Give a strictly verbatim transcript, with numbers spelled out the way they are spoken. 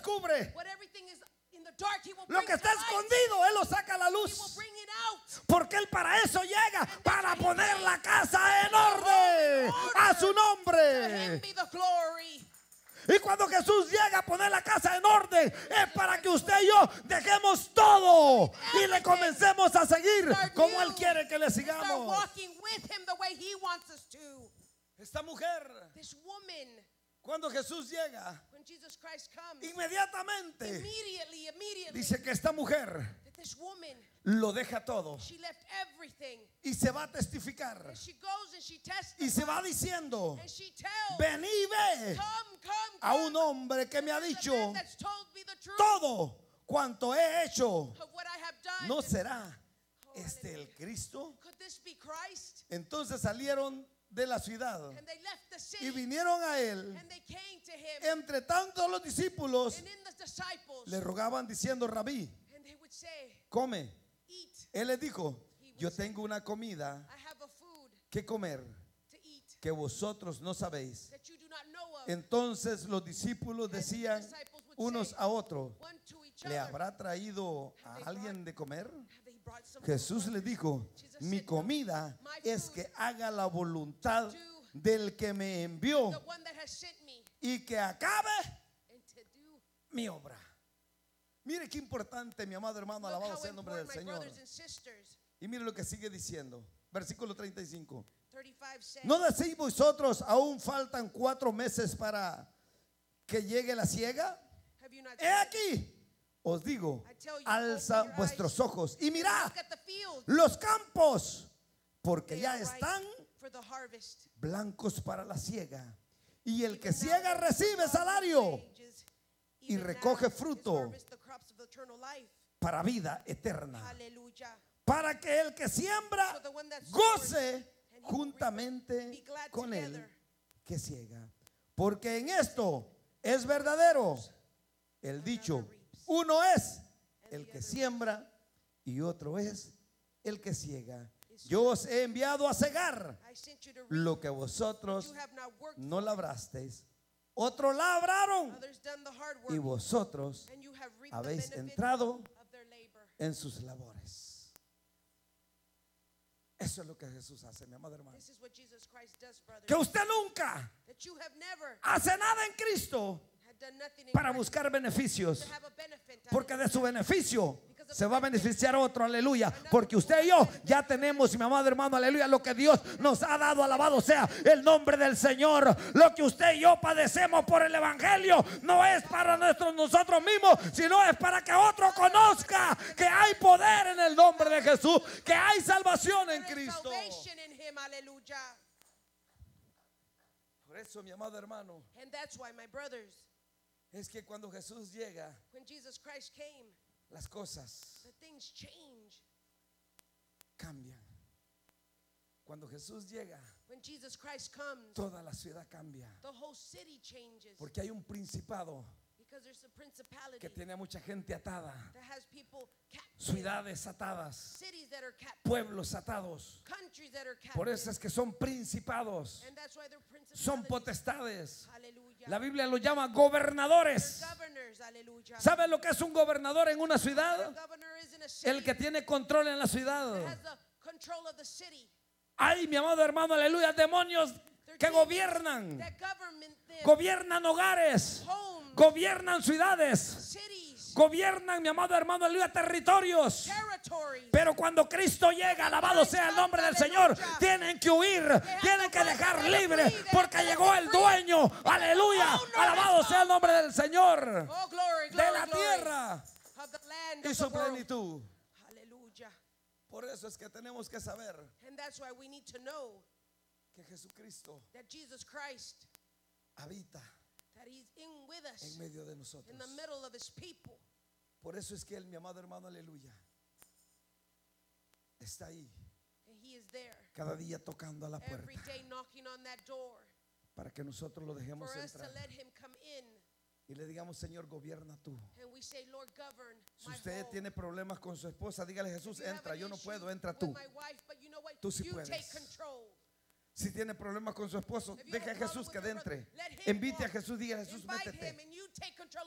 descubre. What everything is in the dark, he will Lo bring que to está light. escondido, Él lo saca a la He will luz. bring it out. Porque Él para eso llega, para poner la casa en orden a su To him nombre. be the glory. Y cuando Jesús llega a poner la casa en orden, es para que usted y yo dejemos todo y le comencemos a seguir como Él quiere que le Start sigamos. walking with him the way he wants us to. Esta mujer, This woman, cuando Jesús llega, when Jesus Christ comes, inmediatamente immediately, immediately, dice que esta mujer that this woman, lo deja todo she left everything. y se va a testificar And she goes and she y se va testifies. diciendo: And she tells, vení y ve come, come, a come. un hombre que me ha There's a dicho man that's told me the truth todo cuanto he hecho. of what I have done. ¿No será Oh, este el hallelujah. Cristo? Could this be Christ? Entonces salieron de la ciudad And they left the y city vinieron a él. and they came to him. Entre tanto los discípulos And in the disciples, le rogaban diciendo: Rabí, and they would say, come. eat. Él les dijo: yo tengo una comida I have a food que comer to eat que vosotros no sabéis. that you do not know of. Entonces los discípulos decían unos a otros: One to each ¿le other. habrá traído a alguien de comer? Have they brought some Jesús food? le dijo: mi comida es que haga la voluntad del que me envió The one that has sent me y que acabe and to do. mi obra. Mire qué importante, mi amado hermano, Look alabado how sea el nombre del important, my Señor. brothers and sisters. Y mire lo que sigue diciendo, versículo treinta y cinco. thirty-five says, ¿No decís vosotros aún faltan cuatro meses para que llegue la siega? have you not He aquí, os digo, I tell you, alza open your vuestros eyes ojos y mirad look at the fields. los campos, porque They ya are ripe están for the harvest. blancos para la siega. Y el que Even now ciega the recibe crop salario wages, y even recoge now is fruto harvest the crops of eternal life. para vida eterna, Hallelujah. para que el que siembra So the one that sows goce and he will reap it, be juntamente glad con él together. que ciega. Porque en esto es verdadero el dicho: uno es el que siembra y otro es el que ciega. Yo os he enviado a cegar I sent you to reap lo que what vosotros you have not worked no for. labrasteis, otros labraron Others done the hard work, y vosotros and you have reaped habéis the benefit entrado of their labor. en sus labores. Eso es lo que Jesús hace, mi amado hermano. This is what Jesus Christ does, brothers. Que usted nunca That you have never hace nada en Cristo had done nothing in para Christ buscar beneficios, to have a benefit. porque de su beneficio se va a beneficiar otro, aleluya. Porque usted y yo ya tenemos, mi amado hermano, aleluya, lo que Dios nos ha dado, alabado sea el nombre del Señor. Lo que usted y yo padecemos por el Evangelio no es para nuestros, nosotros mismos, sino es para que otro conozca que hay poder en el nombre de Jesús, que hay salvación en There is Cristo. salvation in him, hallelujah. Por eso, mi amado hermano, And that's why, my brothers, es que cuando Jesús llega, when Jesus Christ came, las cosas the things change. cambian. Cuando Jesús llega, When Jesus Christ comes, toda la ciudad cambia. the whole city changes. Porque hay un principado Because there's a principality que tiene a mucha gente atada, that has people captive. ciudades atadas, Cities that are captive. pueblos atados. Countries that are captive. Por eso es que son principados, And that's why they're son principalities. potestades. Hallelujah. La Biblia lo llama They're gobernadores. governors, hallelujah. ¿Sabe lo que es un gobernador en una A ciudad? governor is in a city El que tiene control en la that ciudad. has the control of the city. Ay, mi amado hermano, aleluya, demonios They're que demons gobiernan, that government them, gobiernan hogares, homes, gobiernan ciudades, cities, gobiernan, mi amado hermano, aleluya, territorios. territories. Pero cuando Cristo llega, alabado sea el nombre del Señor, tienen que huir, tienen que dejar libre, porque llegó el dueño, aleluya, alabado sea el nombre del Señor, Oh, glory, de glory, la glory. tierra Of the land y of su the world. plenitud. Hallelujah. Por eso es que tenemos que saber And that's why we need to know que Jesucristo that Jesus Christ, habita that he's in with us, en medio de nosotros. in the middle of his people. Por eso es que él, mi amado hermano, aleluya, está ahí And he is there cada día tocando a la every puerta day knocking on that door para que nosotros lo dejemos for us to entrar let him come in. y le digamos: Señor, gobierna tú. And we say, Lord, govern Si my usted home. tiene problemas con su esposa, dígale: Jesús, If you have entra, an yo no issue puedo, entra with tú. my wife, but you know what? Tú sí You puedes. take control. Si tiene problemas con su esposo, If you have deje a a problem Jesús with que your brother, entre. let him Invite a walk. Jesús, diga: Jesús, Invite métete. him and you take control